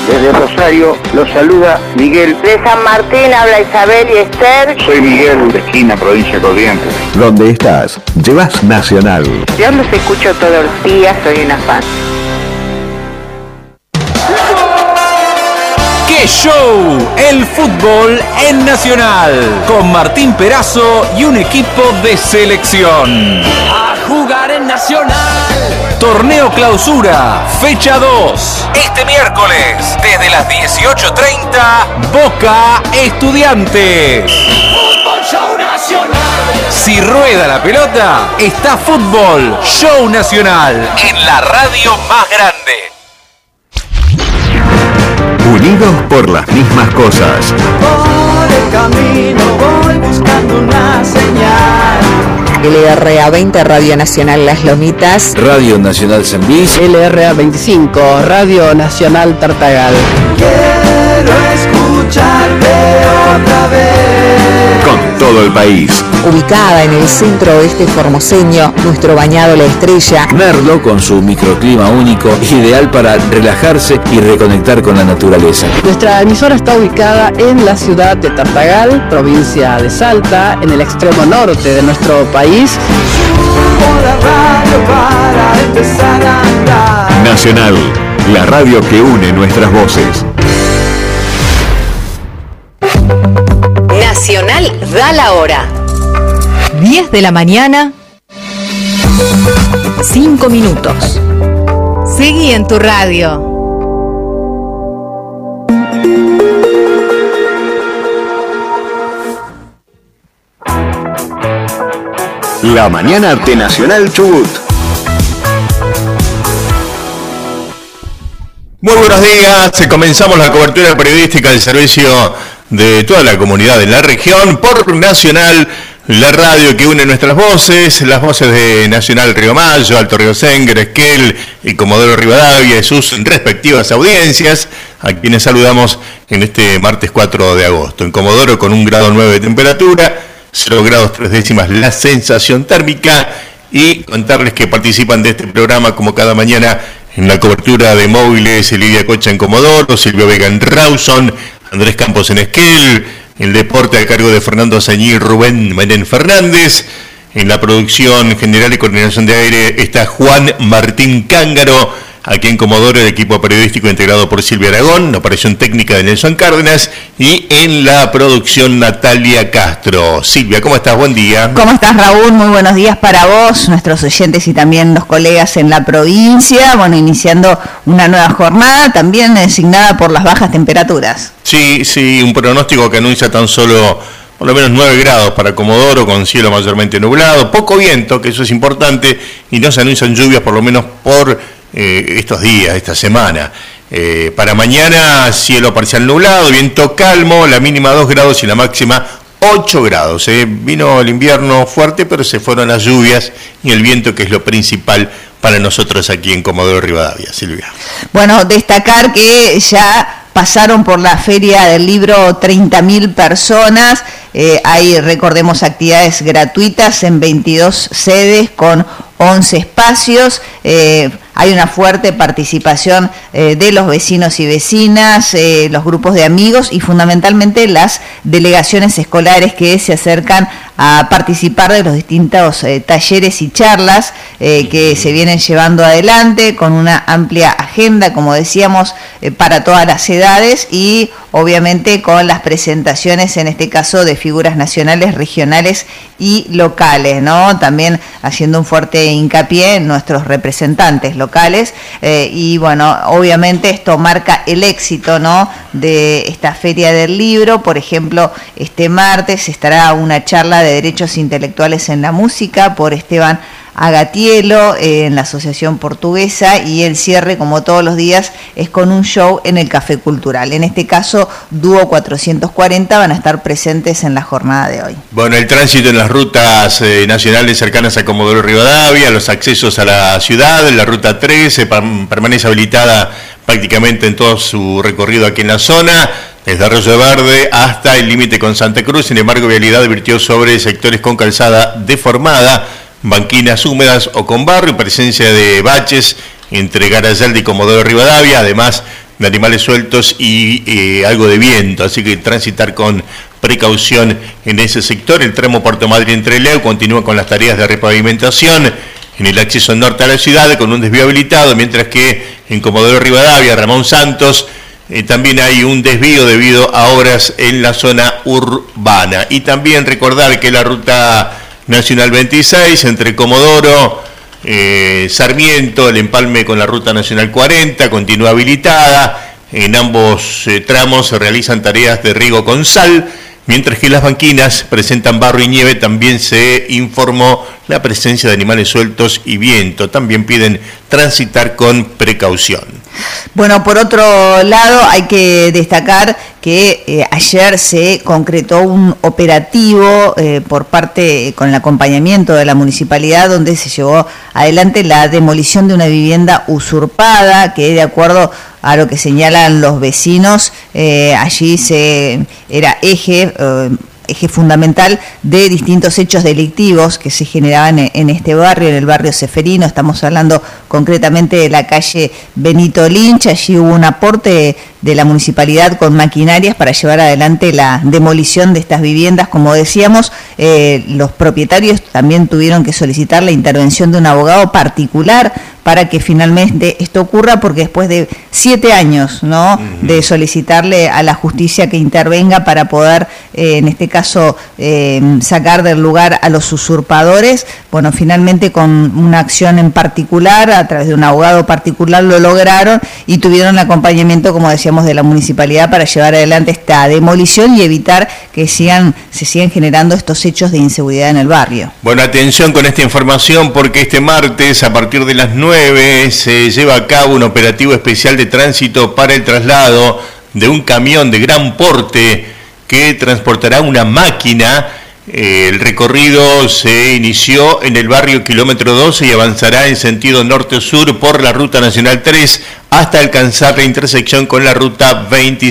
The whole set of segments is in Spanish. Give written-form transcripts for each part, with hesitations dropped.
Desde Rosario los saluda Miguel. De San Martín habla Isabel y Esther. Soy Miguel, de Esquina, provincia de Corrientes. Donde estás, llevas Nacional. Yo los escucho todos los días, soy una fan. ¡Qué show! El fútbol en Nacional. Con Martín Perazo y un equipo de selección. A jugar en Nacional. Torneo Clausura, fecha 2. Este miércoles, desde las 18:30, Boca Estudiantes. Fútbol Show Nacional. Si rueda la pelota, está Fútbol Show Nacional en la radio más grande. Unidos por las mismas cosas. Por el camino voy buscando una señal. LRA 20, Radio Nacional Las Lomitas. Radio Nacional San Luis. LRA 25, Radio Nacional Tartagal. Quiero escucharte otra vez. Con todo el país. Ubicada en el centro oeste formoseño, nuestro bañado La Estrella. Merlo, con su microclima único, ideal para relajarse y reconectar con la naturaleza. Nuestra emisora está ubicada en la ciudad de Tartagal, provincia de Salta, en el extremo norte de nuestro país. Subo la radio para empezar a andar. Nacional, la radio que une nuestras voces. Nacional da la hora. 10 de la mañana, 5 minutos. Seguí en tu radio. La mañana de Nacional Chubut. Muy buenos días, comenzamos la cobertura periodística del servicio de toda la comunidad de la región por Nacional, la radio que une nuestras voces, las voces de Nacional Río Mayo, Alto Río Senguer, Esquel y Comodoro Rivadavia y sus respectivas audiencias, a quienes saludamos en este martes 4 de agosto. En Comodoro con 1,9 grados de temperatura, 0 grados 3 décimas la sensación térmica, y contarles que participan de este programa como cada mañana en la cobertura de móviles Lidia Cocha en Comodoro, Silvio Vega en Rawson, Andrés Campos en Esquel, el deporte a cargo de Fernando Sañí y Rubén Menem Fernández. En la producción general y coordinación de aire está Juan Martín Cángaro. Aquí en Comodoro el equipo periodístico integrado por Silvia Aragón, operación técnica de Nelson Cárdenas y en la producción Natalia Castro. Silvia, ¿cómo estás? Buen día. ¿Cómo estás, Raúl? Muy buenos días para vos, nuestros oyentes y también los colegas en la provincia. Bueno, iniciando una nueva jornada también designada por las bajas temperaturas. Sí, un pronóstico que anuncia tan solo por lo menos 9 grados para Comodoro, con cielo mayormente nublado, poco viento, que eso es importante, y no se anuncian lluvias por lo menos por estos días, esta semana. Para mañana, cielo parcial nublado, viento calmo, la mínima 2 grados y la máxima 8 grados. Vino el invierno fuerte, pero se fueron las lluvias y el viento, que es lo principal para nosotros aquí en Comodoro Rivadavia. Silvia. Bueno, destacar que ya pasaron por la Feria del Libro 30.000 personas. Hay, recordemos, actividades gratuitas en 22 sedes con 11 espacios. Hay una fuerte participación de los vecinos y vecinas, los grupos de amigos y fundamentalmente las delegaciones escolares que se acercan a participar de los distintos talleres y charlas que se vienen llevando adelante con una amplia agenda, como decíamos, para todas las edades y obviamente con las presentaciones, en este caso, de figuras nacionales, regionales y locales, ¿no? También haciendo un fuerte hincapié en nuestros representantes locales y bueno, obviamente esto marca el éxito, ¿no?, de esta Feria del Libro. Por ejemplo, este martes estará una charla de derechos intelectuales en la música por Esteban Agatielo en la Asociación Portuguesa, y el cierre, como todos los días, es con un show en el Café Cultural. En este caso, Dúo 440 van a estar presentes en la jornada de hoy. Bueno, el tránsito en las rutas nacionales cercanas a Comodoro Rivadavia, los accesos a la ciudad, la ruta 13 permanece habilitada prácticamente en todo su recorrido aquí en la zona, desde Arroyo Verde hasta el límite con Santa Cruz. Sin embargo, Vialidad advirtió sobre sectores con calzada deformada, banquinas húmedas o con barro y presencia de baches entre Garayalde y Comodoro Rivadavia, además de animales sueltos y algo de viento, así que transitar con precaución en ese sector. El tramo Puerto Madryn-Trelew continúa con las tareas de repavimentación en el acceso norte a la ciudad con un desvío habilitado, mientras que en Comodoro Rivadavia, Ramón Santos, también hay un desvío debido a obras en la zona urbana. Y también recordar que la ruta nacional 26 entre Comodoro, Sarmiento, el empalme con la ruta nacional 40 continúa habilitada. En ambos tramos se realizan tareas de riego con sal, mientras que las banquinas presentan barro y nieve. También se informó la presencia de animales sueltos y viento. También piden transitar con precaución. Bueno, por otro lado, hay que destacar que ayer se concretó un operativo por parte, con el acompañamiento de la municipalidad, donde se llevó adelante la demolición de una vivienda usurpada, que de acuerdo a lo que señalan los vecinos, allí era eje fundamental de distintos hechos delictivos que se generaban en este barrio, en el barrio Ceferino. Estamos hablando concretamente de la calle Benito Lynch. Allí hubo un aporte de la municipalidad con maquinarias para llevar adelante la demolición de estas viviendas. Como decíamos, los propietarios también tuvieron que solicitar la intervención de un abogado particular para que finalmente esto ocurra, porque después de 7 años, ¿no?, de solicitarle a la justicia que intervenga para poder, en este caso, sacar del lugar a los usurpadores, bueno, finalmente con una acción en particular, a través de un abogado particular, lo lograron y tuvieron el acompañamiento, como decíamos, de la municipalidad para llevar adelante esta demolición y evitar que se sigan generando estos hechos de inseguridad en el barrio. Bueno, atención con esta información, porque este martes, a partir de las 9, se lleva a cabo un operativo especial de tránsito para el traslado de un camión de gran porte que transportará una máquina. El recorrido se inició en el barrio Kilómetro 12 y avanzará en sentido norte-sur por la Ruta Nacional 3 hasta alcanzar la intersección con la Ruta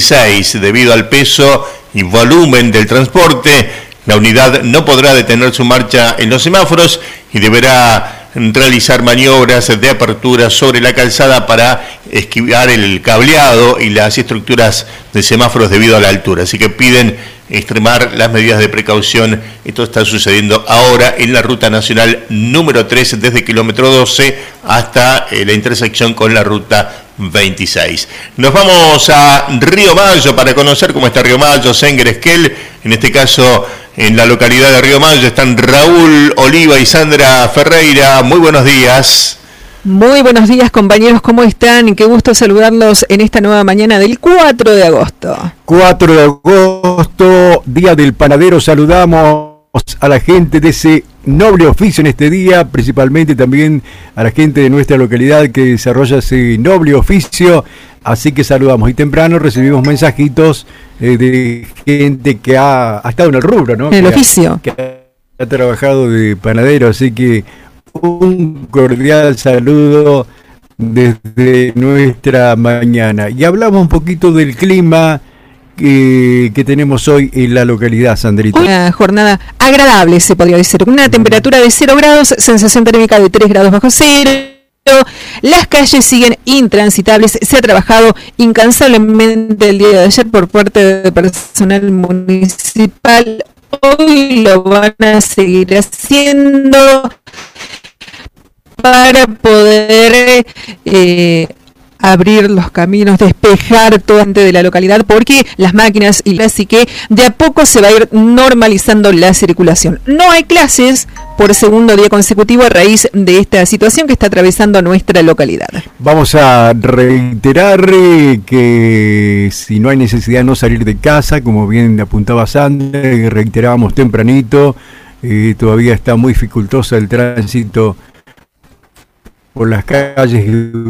26. Debido al peso y volumen del transporte, la unidad no podrá detener su marcha en los semáforos y deberá realizar maniobras de apertura sobre la calzada para esquivar el cableado y las estructuras de semáforos debido a la altura. Así que piden extremar las medidas de precaución. Esto está sucediendo ahora en la Ruta Nacional número 3, desde Kilómetro 12 hasta la intersección con la Ruta 26. Nos vamos a Río Mayo para conocer cómo está Río Mayo, Senguer, Esquel. En este caso, en la localidad de Río Mayo están Raúl Oliva y Sandra Ferreira. Muy buenos días. Muy buenos días, compañeros, ¿cómo están? Qué gusto saludarlos en esta nueva mañana del 4 de agosto. 4 de agosto, Día del Panadero. Saludamos a la gente de ese noble oficio en este día, principalmente también a la gente de nuestra localidad que desarrolla ese noble oficio. Así que saludamos. Y temprano recibimos mensajitos de gente que ha estado en el rubro, ¿no? En el oficio. Que ha trabajado de panadero, así que un cordial saludo desde nuestra mañana. Y hablamos un poquito del clima que tenemos hoy en la localidad, Sandrita. Una jornada agradable, se podría decir. Una temperatura de 0 grados, sensación térmica de 3 grados bajo cero. Las calles siguen intransitables. Se ha trabajado incansablemente el día de ayer por parte del personal municipal. Hoy lo van a seguir haciendo para poder abrir los caminos, despejar toda gente de la localidad, porque las máquinas, y así que de a poco se va a ir normalizando la circulación. No hay clases por segundo día consecutivo a raíz de esta situación que está atravesando nuestra localidad. Vamos a reiterar que si no hay necesidad de no salir de casa, como bien apuntaba Sandra, reiterábamos tempranito, todavía está muy dificultosa el tránsito por las calles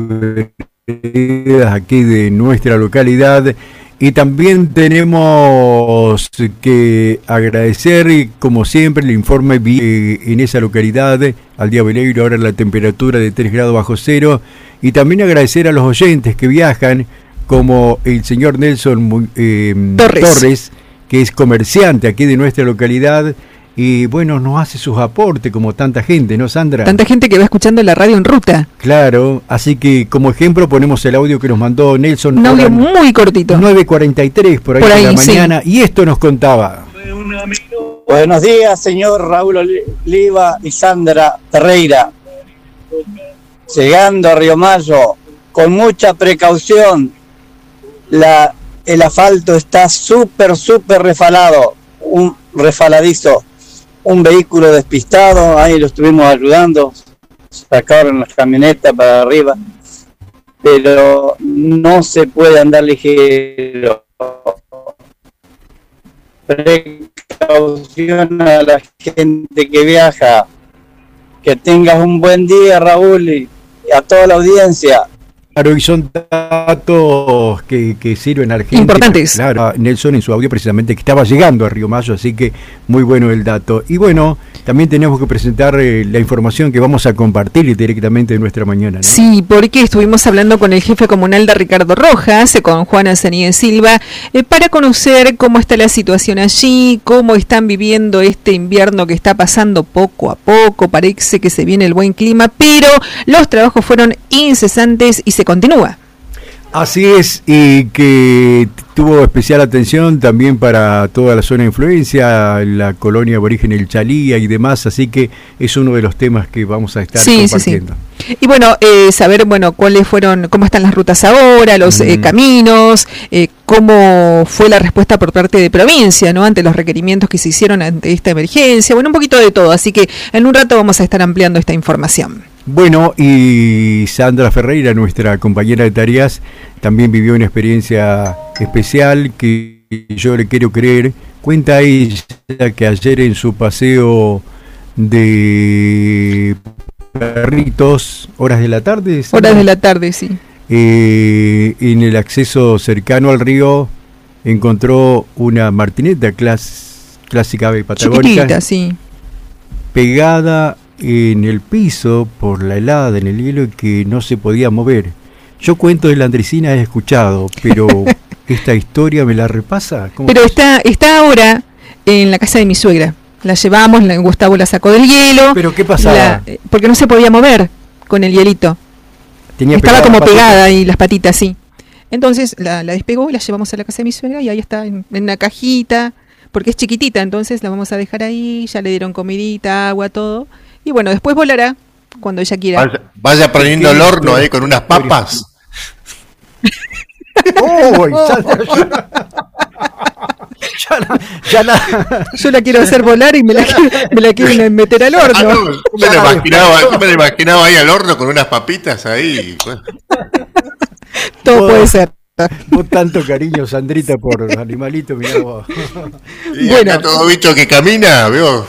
aquí de nuestra localidad. Y también tenemos que agradecer, como siempre, el informe en esa localidad, al día Veleiro, ahora la temperatura de 3 grados bajo cero. Y también agradecer a los oyentes que viajan, como el señor Nelson Torres, que es comerciante aquí de nuestra localidad y bueno, nos hace sus aportes como tanta gente, ¿no, Sandra? Tanta gente que va escuchando la radio en ruta. Claro, así que como ejemplo ponemos el audio que nos mandó Nelson. Un audio muy cortito. 9:43 por ahí de la mañana, sí. Y esto nos contaba. Buenos días, señor Raúl Oliva y Sandra Ferreira. Llegando a Río Mayo, con mucha precaución, el asfalto está súper refalado, refaladizo. Un vehículo despistado, ahí lo estuvimos ayudando, sacaron las camionetas para arriba, pero no se puede andar ligero. Precaución a la gente que viaja. Que tengas un buen día, Raúl, y a toda la audiencia. Claro, y son datos que sirven a la gente. Importantes. Claro, Nelson en su audio precisamente que estaba llegando a Río Mayo, así que muy bueno el dato. Y bueno, también tenemos que presentar la información que vamos a compartir directamente en nuestra mañana, ¿no? Sí, porque estuvimos hablando con el jefe comunal de Ricardo Rojas, con Juana Zaníez Silva, para conocer cómo está la situación allí, cómo están viviendo este invierno que está pasando poco a poco. Parece que se viene el buen clima, pero los trabajos fueron incesantes y se continúa. Así es, y que tuvo especial atención también para toda la zona de influencia, la colonia aborigen El Chalía y demás, así que es uno de los temas que vamos a estar compartiendo. Sí. Y bueno, saber cuáles fueron, cómo están las rutas ahora, los caminos, cómo fue la respuesta por parte de provincia, ¿no? Ante los requerimientos que se hicieron ante esta emergencia, bueno, un poquito de todo, así que en un rato vamos a estar ampliando esta información. Bueno, y Sandra Ferreira, nuestra compañera de tareas, también vivió una experiencia especial que yo le quiero creer. Cuenta ella que ayer en su paseo de perritos, horas de la tarde. Horas de la tarde, sí. En el acceso cercano al río encontró una martineta clásica ave patagónica. Chiquitita, sí. Pegada en el piso por la helada, en el hielo, que no se podía mover. Yo cuento de la Andresina, he escuchado, pero esta historia me la repasa. Pero está ahora en la casa de mi suegra. La llevamos, Gustavo la sacó del hielo. ¿Pero qué pasaba? Porque no se podía mover con el hielito. Estaba como pegada y las patitas, sí. Entonces la despegó y la llevamos a la casa de mi suegra y ahí está en una cajita, porque es chiquitita, entonces la vamos a dejar ahí, ya le dieron comidita, agua, todo. Y bueno, después volará cuando ella quiera. Vaya prendiendo el horno ahí con unas papas. Yo la quiero hacer volar y me la quieren meter al horno. Yo me la imaginaba ahí al horno con unas papitas ahí. Bueno. Todo puede ser. Vos tanto cariño, Sandrita, por los animalitos, mirá vos. Y bueno, acá todo bicho que camina, veo.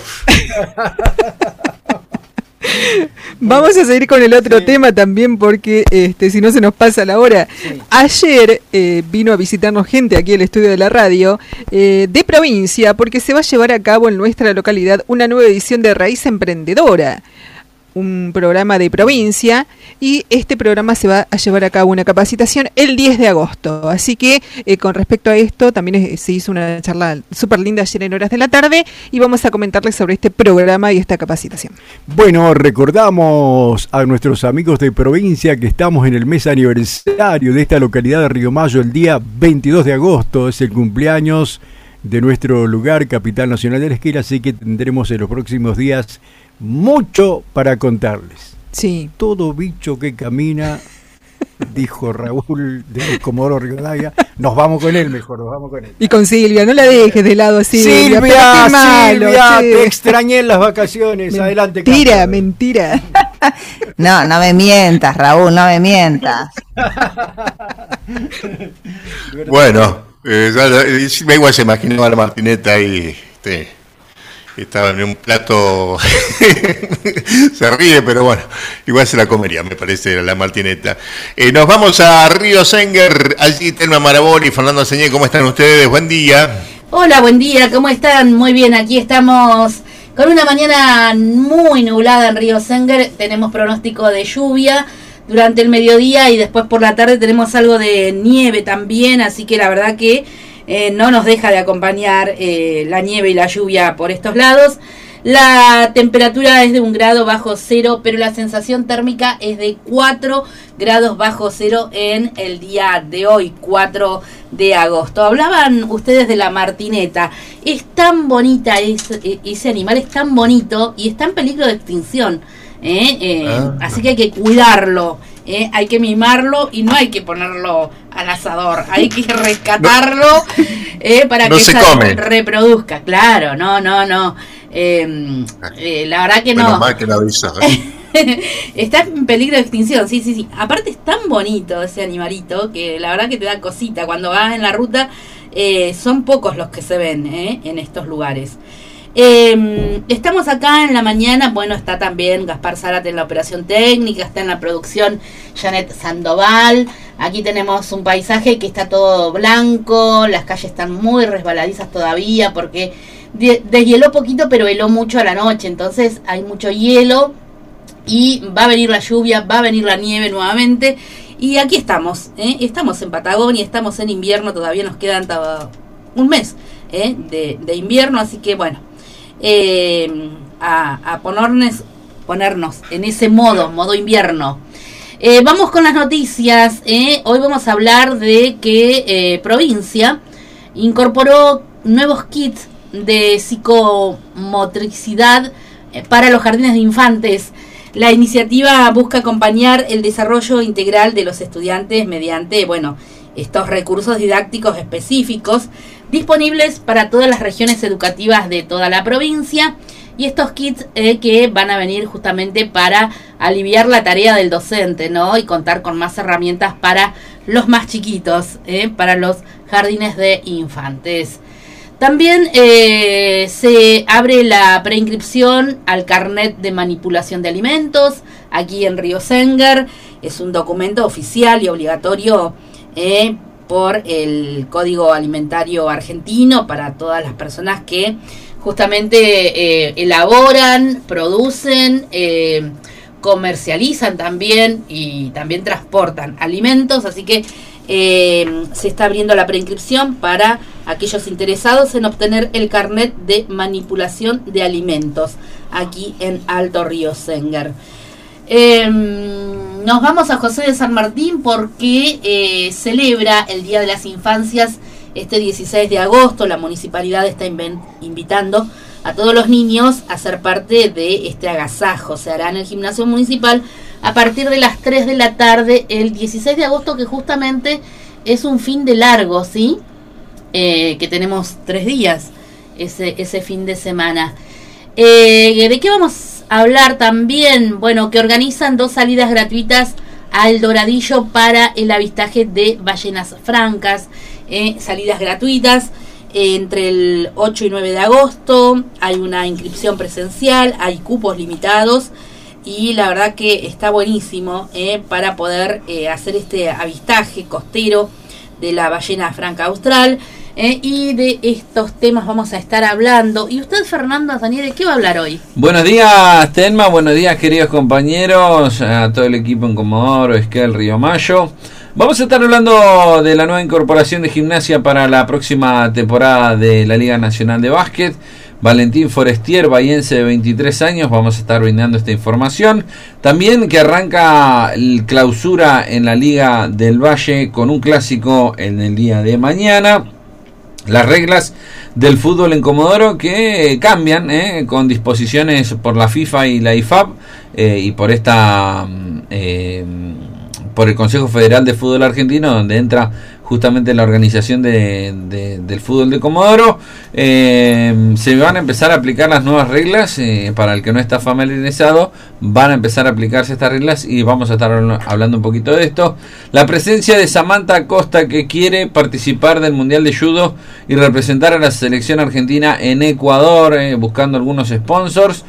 Vamos a seguir con el otro tema también porque si no se nos pasa la hora. Ayer vino a visitarnos gente aquí al estudio de la radio de provincia, porque se va a llevar a cabo en nuestra localidad una nueva edición de Raíz Emprendedora, un programa de provincia, y este programa se va a llevar a cabo una capacitación el 10 de agosto. Así que con respecto a esto también se hizo una charla súper linda ayer en horas de la tarde y vamos a comentarles sobre este programa y esta capacitación. Bueno, recordamos a nuestros amigos de provincia que estamos en el mes aniversario de esta localidad de Río Mayo. El día 22 de agosto es el cumpleaños de nuestro lugar, capital nacional de la esquina, así que tendremos en los próximos días mucho para contarles. Sí. Todo bicho que camina, dijo Raúl de Comodoro Rivadavia, nos vamos con él mejor, nos vamos con él. Y con Silvia, no la dejes de lado, Silvia, Silvia, te extrañé en las vacaciones, adelante. Mentira. No me mientas, Raúl, no me mientas. Bueno, igual se imaginaba la martineta ahí, estaba en un plato, se ríe, pero bueno, igual se la comería, me parece, la martineta. Nos vamos a Río Senguer, allí Telma Maraboli y Fernando Señé. ¿Cómo están ustedes? Buen día. Hola, buen día, ¿cómo están? Muy bien, aquí estamos con una mañana muy nublada en Río Senguer. Tenemos pronóstico de lluvia durante el mediodía y después por la tarde tenemos algo de nieve también, así que la verdad que no nos deja de acompañar la nieve y la lluvia por estos lados. La temperatura es de 1 grado bajo cero, pero la sensación térmica es de 4 grados bajo cero en el día de hoy, 4 de agosto. Hablaban ustedes de la martineta. Es tan bonita, ese animal es tan bonito y está en peligro de extinción. Así que hay que cuidarlo. Hay que mimarlo y no hay que ponerlo al asador, hay que rescatarlo para que se reproduzca. Claro, no. La verdad que no. Menos mal que la avisas. Está en peligro de extinción, sí. Aparte es tan bonito ese animalito que la verdad que te da cosita. Cuando vas en la ruta son pocos los que se ven en estos lugares. Estamos acá en la mañana. Bueno, está también Gaspar Zárate en la operación técnica, está en la producción Janet Sandoval. Aquí tenemos un paisaje que está todo blanco, las calles están muy resbaladizas todavía porque deshieló poquito, pero heló mucho a la noche, entonces hay mucho hielo y va a venir la lluvia, va a venir la nieve nuevamente. Y aquí estamos, estamos en Patagonia, estamos en invierno, todavía nos quedan un mes de invierno, así que bueno, a ponernos en ese modo invierno. Vamos con las noticias. Hoy vamos a hablar de que provincia incorporó nuevos kits de psicomotricidad para los jardines de infantes. La iniciativa busca acompañar el desarrollo integral de los estudiantes mediante, estos recursos didácticos específicos disponibles para todas las regiones educativas de toda la provincia, y estos kits que van a venir justamente para aliviar la tarea del docente, ¿no? Y contar con más herramientas para los más chiquitos, para los jardines de infantes. También se abre la preinscripción al carnet de manipulación de alimentos aquí en Río Sengar. Es un documento oficial y obligatorio por el Código Alimentario Argentino para todas las personas que justamente elaboran, producen, comercializan también y también transportan alimentos. Así que se está abriendo la preinscripción para aquellos interesados en obtener el carnet de manipulación de alimentos aquí en Alto Río Sengar. Nos vamos a José de San Martín porque celebra el Día de las Infancias este 16 de agosto. La municipalidad está invitando a todos los niños a ser parte de este agasajo. Se hará en el gimnasio municipal a partir de las 3 de la tarde el 16 de agosto, que justamente es un fin de largo, ¿sí? Que tenemos 3 días ese fin de semana. ¿De qué vamos a hablar también? Bueno, que organizan 2 salidas gratuitas al Doradillo para el avistaje de ballenas francas. Salidas gratuitas entre el 8 y 9 de agosto. Hay una inscripción presencial, hay cupos limitados y la verdad que está buenísimo para poder hacer este avistaje costero de la ballena franca austral. Y de estos temas vamos a estar hablando. ¿Y usted, Fernando Daniel, de qué va a hablar hoy? Buenos días, Telma. Buenos días, queridos compañeros, a todo el equipo en Comodoro, Esquel, Río Mayo. Vamos a estar hablando de la nueva incorporación de Gimnasia para la próxima temporada de la Liga Nacional de Básquet. Valentín Forestier, bahiense de 23 años, vamos a estar brindando esta información. También que arranca el clausura en la Liga del Valle con un clásico en el día de mañana. Las reglas del fútbol en Comodoro que cambian con disposiciones por la FIFA y la IFAB y por por el Consejo Federal de Fútbol Argentino, donde entra justamente la organización del fútbol de Comodoro. Se van a empezar a aplicar las nuevas reglas. Para el que no está familiarizado, van a empezar a aplicarse estas reglas y vamos a estar hablando un poquito de esto. La presencia de Samantha Acosta, que quiere participar del Mundial de Judo y representar a la selección argentina en Ecuador, buscando algunos sponsors.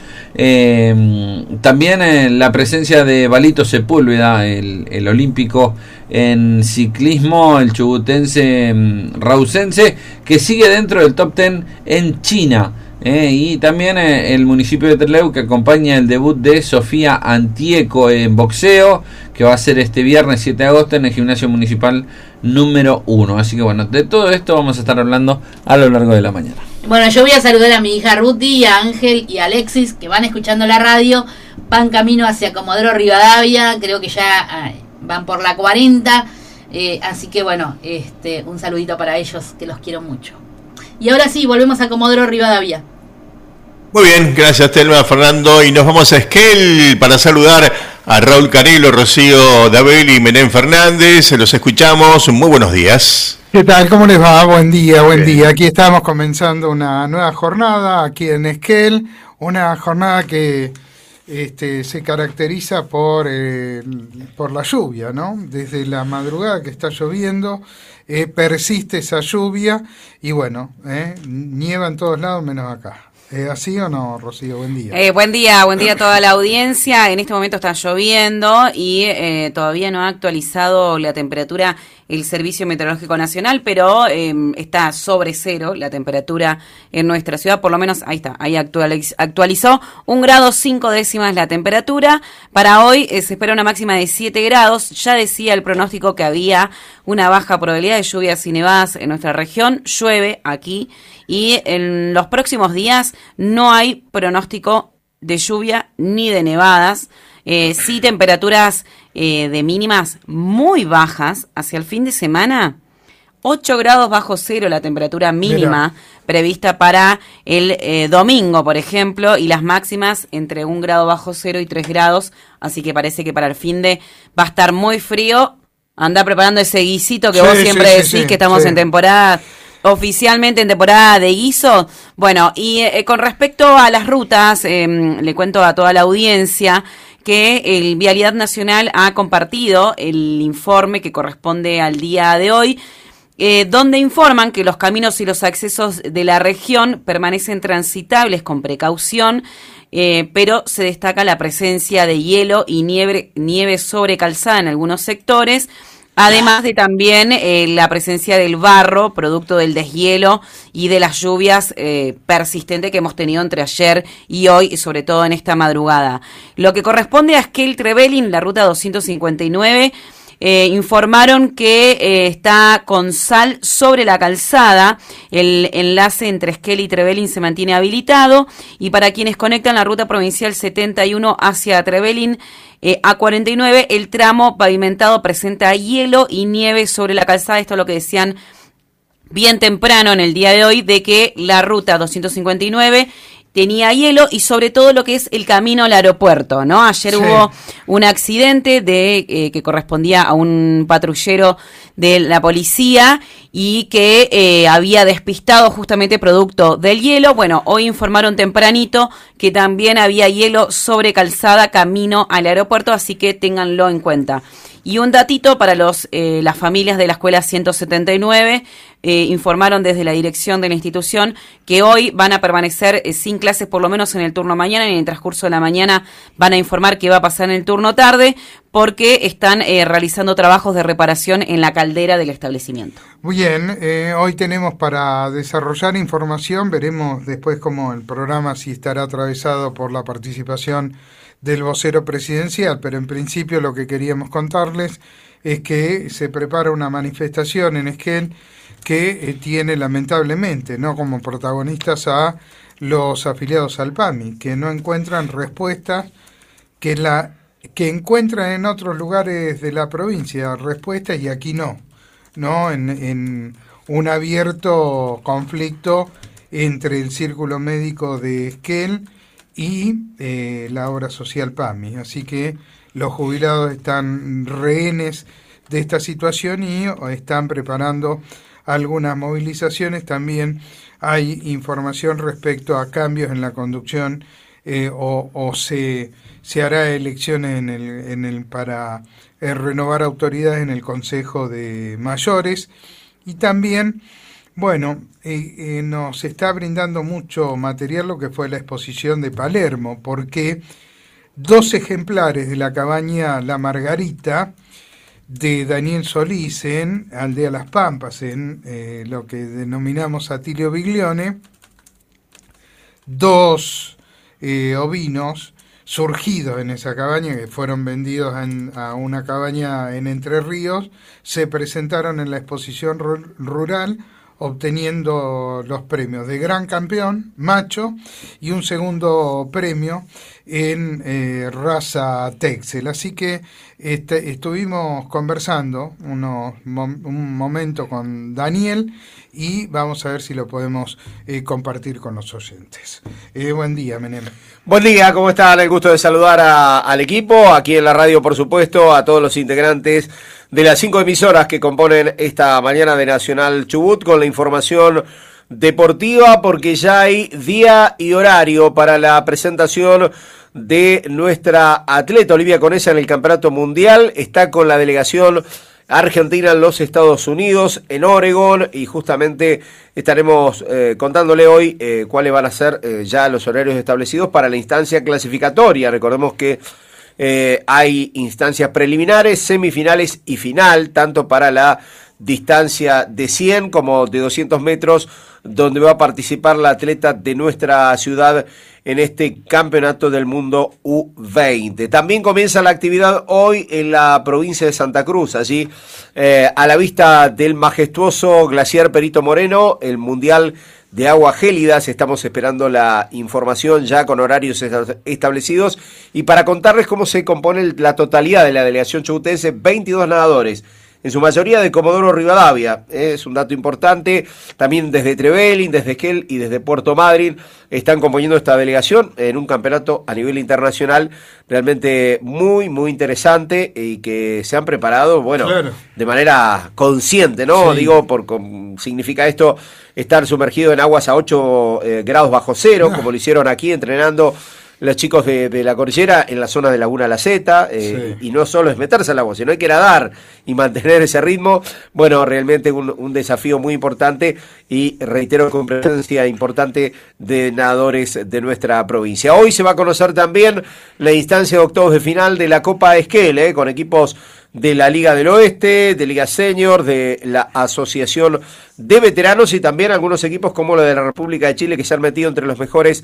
También la presencia de Balito Sepúlveda, el olímpico en ciclismo, el chubutense rausense, que sigue dentro del top 10 en China. Y también el municipio de Trelew, que acompaña el debut de Sofía Antieco en boxeo, que va a ser este viernes 7 de agosto en el Gimnasio Municipal número 1. Así que bueno, de todo esto vamos a estar hablando a lo largo de la mañana. Bueno, yo voy a saludar a mi hija Ruti, a Ángel y a Alexis, que van escuchando la radio, van camino hacia Comodoro Rivadavia, creo que ya van por la 40, así que bueno, un saludito para ellos, que los quiero mucho. Y ahora sí, volvemos a Comodoro Rivadavia. Muy bien, gracias Telma, Fernando, y nos vamos a Esquel para saludar a Raúl Canelo, Rocío Dabel y Menem Fernández. Se los escuchamos, muy buenos días. ¿Qué tal? ¿Cómo les va? Buen día. Aquí estamos comenzando una nueva jornada aquí en Esquel, una jornada que se caracteriza por la lluvia, ¿no? Desde la madrugada que está lloviendo, persiste esa lluvia y bueno, nieva en todos lados menos acá. ¿Así o no, Rocío? Buen día. Buen día a toda la audiencia. En este momento está lloviendo y todavía no ha actualizado la temperatura el Servicio Meteorológico Nacional, pero está sobre cero la temperatura en nuestra ciudad, por lo menos ahí está, ahí actualizó 1 grado 5 décimas la temperatura. Para hoy se espera una máxima de 7 grados, ya decía el pronóstico que había una baja probabilidad de lluvias y nevadas en nuestra región, llueve aquí y en los próximos días no hay pronóstico de lluvia ni de nevadas. Sí, temperaturas de mínimas muy bajas hacia el fin de semana. 8 grados bajo cero la temperatura mínima prevista para el domingo, por ejemplo, y las máximas entre 1 grado bajo cero y 3 grados. Así que parece que para el fin de va a estar muy frío. Anda preparando ese guisito que vos siempre decís que estamos en temporada... Oficialmente en temporada de guiso. Bueno, y con respecto a las rutas, le cuento a toda la audiencia que el Vialidad Nacional ha compartido el informe que corresponde al día de hoy, donde informan que los caminos y los accesos de la región permanecen transitables con precaución, pero se destaca la presencia de hielo y nieve sobre calzada en algunos sectores. Además de también la presencia del barro, producto del deshielo y de las lluvias persistentes que hemos tenido entre ayer y hoy, y sobre todo en esta madrugada. Lo que corresponde a Esquel-Trevelin, la ruta 259, informaron que está con sal sobre la calzada. El enlace entre Esquel y Trevelin se mantiene habilitado. Y para quienes conectan la ruta provincial 71 hacia Trevelin, A49, el tramo pavimentado presenta hielo y nieve sobre la calzada. Esto es lo que decían bien temprano en el día de hoy, de que la ruta 259 tenía hielo y sobre todo lo que es el camino al aeropuerto, ¿no? Ayer hubo un accidente que correspondía a un patrullero de la policía y que había despistado justamente producto del hielo. Bueno, hoy informaron tempranito que también había hielo sobre calzada camino al aeropuerto, así que ténganlo en cuenta. Y un datito para las familias de la escuela 179, informaron desde la dirección de la institución que hoy van a permanecer sin clases por lo menos en el turno mañana, y en el transcurso de la mañana van a informar qué va a pasar en el turno tarde, porque están realizando trabajos de reparación en la caldera del establecimiento. Muy bien, hoy tenemos para desarrollar información, veremos después cómo el programa si estará atravesado por la participación del vocero presidencial, pero en principio lo que queríamos contarles es que se prepara una manifestación en Esquel que tiene lamentablemente, ¿no?, como protagonistas a los afiliados al PAMI, que no encuentran respuestas que encuentran en otros lugares de la provincia, respuestas, y aquí no, en un abierto conflicto entre el Círculo Médico de Esquel y la obra social PAMI. Así que los jubilados están rehenes de esta situación y están preparando algunas movilizaciones. También hay información respecto a cambios en la conducción o se hará elecciones para renovar autoridades en el Consejo de Mayores. Y también, bueno, nos está brindando mucho material lo que fue la exposición de Palermo, porque 2 ejemplares de la cabaña La Margarita de Daniel Solís en Aldea Las Pampas, en lo que denominamos Atilio Biglione, 2 ovinos surgidos en esa cabaña, que fueron vendidos a una cabaña en Entre Ríos, se presentaron en la exposición rural, obteniendo los premios de Gran Campeón, Macho, y un segundo premio en Raza Texel. Así que estuvimos conversando un momento con Daniel y vamos a ver si lo podemos compartir con los oyentes. Buen día, Menem. Buen día, ¿cómo están? El gusto de saludar al equipo, aquí en la radio, por supuesto, a todos los integrantes de las 5 emisoras que componen esta mañana de Nacional Chubut, con la información deportiva, porque ya hay día y horario para la presentación de nuestra atleta Olivia Conesa en el Campeonato Mundial. Está con la delegación argentina en los Estados Unidos, en Oregón, y justamente estaremos contándole hoy cuáles van a ser ya los horarios establecidos para la instancia clasificatoria. Recordemos que hay instancias preliminares, semifinales y final, tanto para la distancia de 100 como de 200 metros, donde va a participar la atleta de nuestra ciudad en este Campeonato del Mundo U20. También comienza la actividad hoy en la provincia de Santa Cruz, allí a la vista del majestuoso glaciar Perito Moreno, el Mundial de Aguas Gélidas. Estamos esperando la información ya con horarios establecidos, y para contarles cómo se compone la totalidad de la delegación chubutense: 22 nadadores, en su mayoría de Comodoro Rivadavia, es un dato importante. También desde Trevelin, desde Esquel y desde Puerto Madryn están componiendo esta delegación en un campeonato a nivel internacional realmente muy, muy interesante, y que se han preparado, bueno, claro, de manera consciente, ¿no? Sí. Digo, significa esto estar sumergido en aguas a 8 grados bajo cero, como lo hicieron aquí entrenando los chicos de la cordillera en la zona de Laguna La Zeta, sí. Y no solo es meterse al agua, sino hay que nadar y mantener ese ritmo. Bueno, realmente un desafío muy importante, y reitero, con presencia importante de nadadores de nuestra provincia. Hoy se va a conocer también la instancia de octavos de final de la Copa Esquel, con equipos de la Liga del Oeste, de Liga Senior, de la Asociación de Veteranos, y también algunos equipos como lo de la República de Chile, que se han metido entre los mejores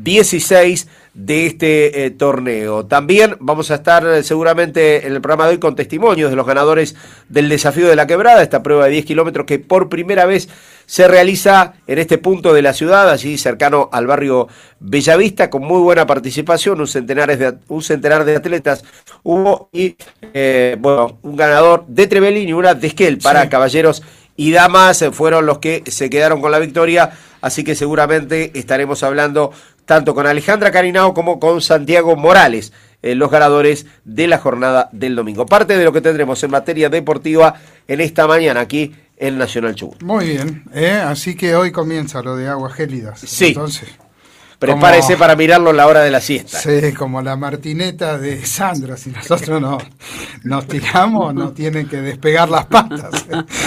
16 de este torneo. También vamos a estar seguramente en el programa de hoy con testimonios de los ganadores del Desafío de la Quebrada, esta prueba de 10 kilómetros que por primera vez se realiza en este punto de la ciudad, allí cercano al barrio Bellavista, con muy buena participación, un centenar de atletas hubo, y bueno, un ganador de Trevelin y una de Esquel para sí. Caballeros y damas fueron los que se quedaron con la victoria, así que seguramente estaremos hablando tanto con Alejandra Carinao como con Santiago Morales, los ganadores de la jornada del domingo. Parte de lo que tendremos en materia deportiva en esta mañana aquí en Nacional Chubut. Muy bien, así que hoy comienza lo de Aguas Gélidas. Sí. Entonces, prepárese para mirarlo en la hora de la siesta. Sí, como la martineta de Sandra, si nosotros nos tiramos, nos tienen que despegar las patas.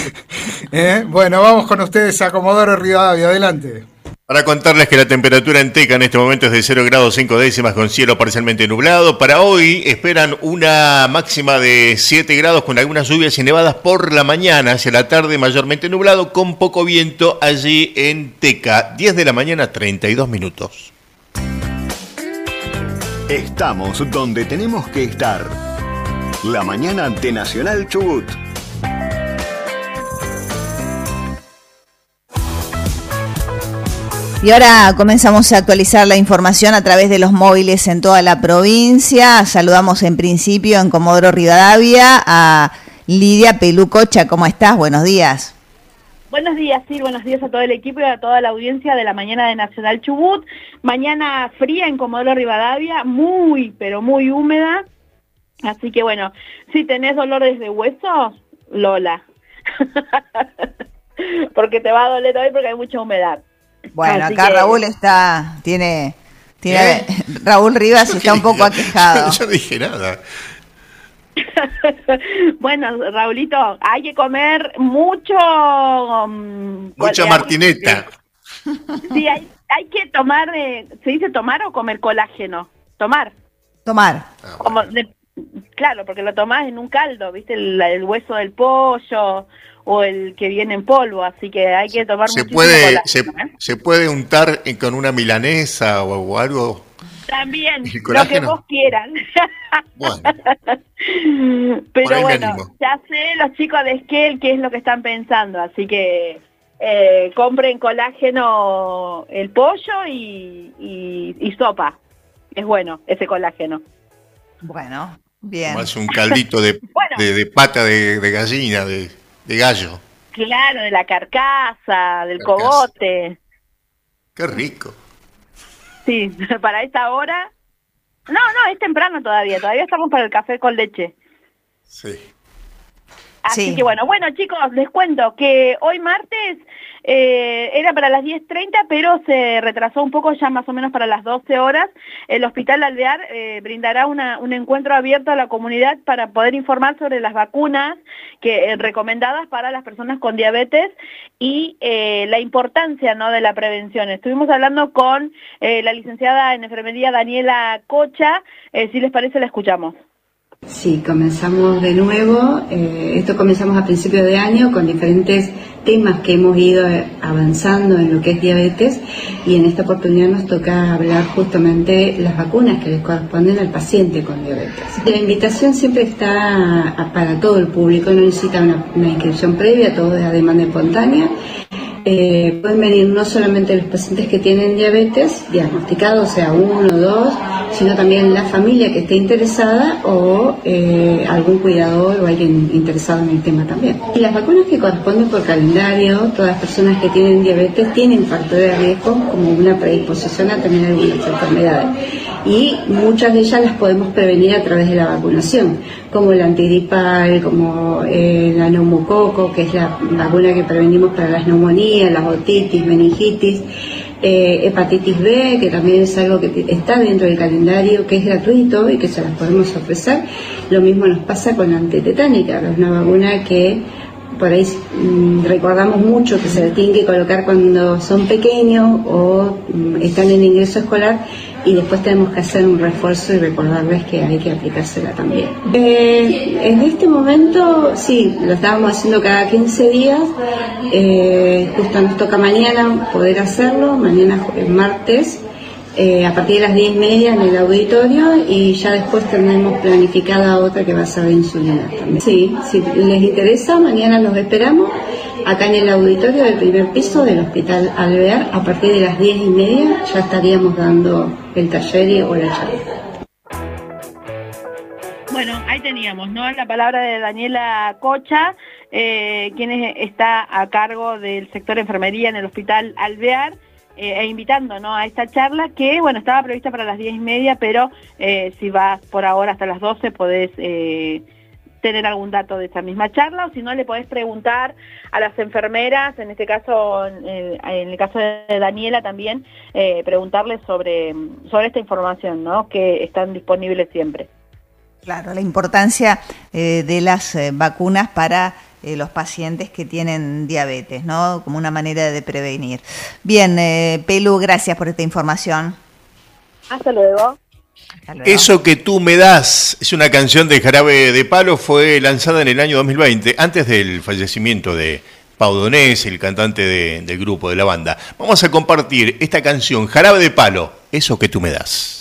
Bueno, vamos con ustedes a Comodoro Rivadavia, adelante. Para contarles que la temperatura en Teca en este momento es de 0 grados 5 décimas con cielo parcialmente nublado. Para hoy esperan una máxima de 7 grados con algunas lluvias y nevadas por la mañana, hacia la tarde mayormente nublado con poco viento allí en Teca. 10 de la mañana, 32 minutos. Estamos donde tenemos que estar. La mañana de Nacional Chubut. Y ahora comenzamos a actualizar la información a través de los móviles en toda la provincia. Saludamos en principio en Comodoro Rivadavia a Lidia Pelucocha. ¿Cómo estás? Buenos días. Buenos días, sí, buenos días a todo el equipo y a toda la audiencia de la mañana de Nacional Chubut. Mañana fría en Comodoro Rivadavia, muy, pero muy húmeda. Así que bueno, si tenés dolores de huesos, Lola. Porque te va a doler hoy porque hay mucha humedad. Bueno, así acá que... Raúl tiene Raúl Rivas está un poco aquejado. Yo no dije nada. Bueno, Raulito, hay que comer mucha martineta. Sí, hay que tomar, ¿se dice tomar o comer colágeno? Tomar. Como claro, porque lo tomás en un caldo, ¿viste? El hueso del pollo o el que viene en polvo, así que hay que tomar muchísimo colágeno. ¿Se puede untar con una milanesa o algo? También, ¿El lo que colágeno? vos quieran. Bueno, Pero ahí me bueno, animo. ya sé los chicos de Esquel qué es lo que están pensando, así que compren colágeno el pollo y sopa. Es bueno ese colágeno. Bueno, bien. Más un caldito de pata de gallina, de gallo. Claro, de la carcasa, del Carcasa. cogote. Qué rico. Sí, para esta hora. No, es temprano todavía estamos para el café con leche. Sí. Así Sí. que bueno, chicos, les cuento que hoy martes era para las 10:30, pero se retrasó un poco, ya más o menos para las 12 horas. El Hospital Alvear brindará un encuentro abierto a la comunidad para poder informar sobre las vacunas que recomendadas para las personas con diabetes y la importancia, ¿no?, de la prevención. Estuvimos hablando con la licenciada en enfermería Daniela Cocha. Si les parece, la escuchamos. Sí, comenzamos de nuevo. Esto comenzamos a principios de año con diferentes temas que hemos ido avanzando en lo que es diabetes, y en esta oportunidad nos toca hablar justamente las vacunas que les corresponden al paciente con diabetes. La invitación siempre está para todo el público, no necesita una inscripción previa, todo es a demanda espontánea. Pueden venir no solamente los pacientes que tienen diabetes diagnosticados, o sea, 1 o 2, sino también la familia que esté interesada o algún cuidador o alguien interesado en el tema también. Y las vacunas que corresponden por calendario, todas las personas que tienen diabetes tienen factor de riesgo como una predisposición a tener algunas enfermedades, y muchas de ellas las podemos prevenir a través de la vacunación, como la antigripal, como la neumococo, que es la vacuna que prevenimos para las neumonías, las otitis, meningitis, hepatitis B, que también es algo que está dentro del calendario, que es gratuito y que se las podemos ofrecer. Lo mismo nos pasa con la antitetánica, que es una vacuna que por ahí recordamos mucho que se la tienen que colocar cuando son pequeños o están en ingreso escolar, y después tenemos que hacer un refuerzo y recordarles que hay que aplicársela también. En este momento, sí, lo estábamos haciendo cada 15 días, justo nos toca mañana poder hacerlo, mañana martes, a partir de las 10:30 en el auditorio, y ya después tenemos planificada otra que va a ser de insulina también. Sí, si les interesa, mañana los esperamos acá en el auditorio del primer piso del Hospital Alvear. A partir de las 10:30 ya estaríamos dando el taller o la charla. Bueno, ahí teníamos, ¿no?, la palabra de Daniela Cocha, quien está a cargo del sector enfermería en el Hospital Alvear, invitando, ¿no?, a esta charla que, bueno, estaba prevista para las 10:30, pero si vas por ahora hasta las 12 podés tener algún dato de esa misma charla, o si no le podés preguntar a las enfermeras, en este caso, en el caso de Daniela también, preguntarles sobre esta información, ¿no?, que están disponibles siempre. Claro, la importancia de las vacunas para los pacientes que tienen diabetes, ¿no?, como una manera de prevenir. Bien, Pelu, gracias por esta información. Hasta luego. Eso que tú me das es una canción de Jarabe de Palo, fue lanzada en el año 2020, antes del fallecimiento de Pau Donés, el cantante del grupo, de la banda. Vamos a compartir esta canción, Jarabe de Palo, Eso que tú me das.